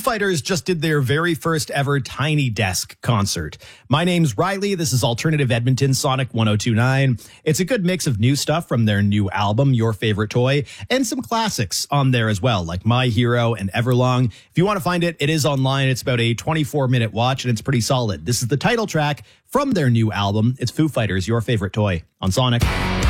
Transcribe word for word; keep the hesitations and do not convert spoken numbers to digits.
Fighters just did their very first ever Tiny Desk concert. My name's Riley. This is Alternative Edmonton Sonic one oh two point nine. It's a good mix of new stuff from their new album, Your Favorite Toy, and some classics on there as well, like My Hero and Everlong. If you want to find it, it is online. It's about a twenty-four minute watch, and it's pretty solid. This is the title track from their new album. It's Foo Fighters, Your Favorite Toy on Sonic.